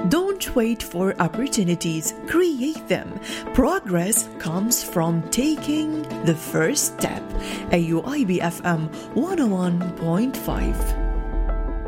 Don't wait for opportunities, create them. Progress comes from taking the first step. AUIB FM 101.5.